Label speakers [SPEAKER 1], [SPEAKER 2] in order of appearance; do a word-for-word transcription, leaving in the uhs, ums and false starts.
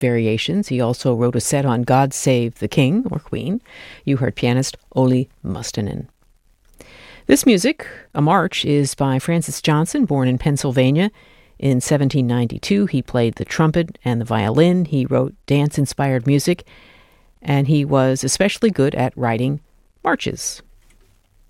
[SPEAKER 1] variations. He also wrote a set on God Save the King, or Queen. You heard pianist Olli Mustonen. This music, a march, is by Francis Johnson, born in Pennsylvania. In seventeen ninety-two, he played the trumpet and the violin. He wrote dance-inspired music, and he was especially good at writing marches.